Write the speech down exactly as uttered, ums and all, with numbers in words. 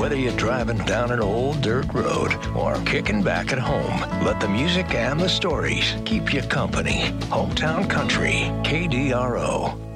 Whether you're driving down an old dirt road or kicking back at home, let the music and the stories keep you company. Hometown Country, K D R O.